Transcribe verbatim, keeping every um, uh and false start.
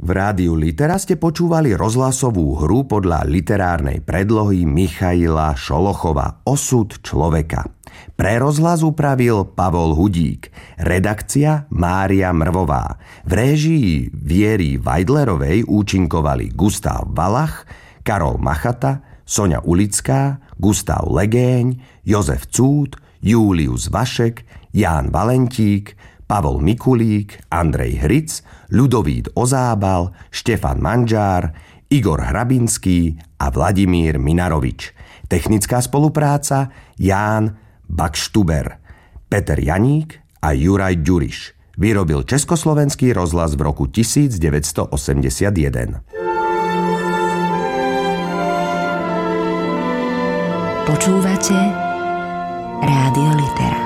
V rádiu Litera ste počúvali rozhlasovú hru podľa literárnej predlohy Michaila Šolochova Osud človeka. Pre rozhlas upravil Pavol Hudík, redakcia Mária Mrvová. V réžii Viery Vajdlerovej účinkovali Gustav Valach, Karol Machata, Soňa Ulická, Gustav Legéň, Jozef Cúd, Július Vašek, Ján Valentík, Pavol Mikulík, Andrej Hric, Ľudovít Ozábal, Štefan Manžár, Igor Hrabinský a Vladimír Minarovič. Technická spolupráca Ján Bakštuber, Peter Janík a Juraj Ďuriš. Vyrobil Československý rozhlas v roku devätnásťstoosemdesiatjeden. Počúvate Rádio Litera.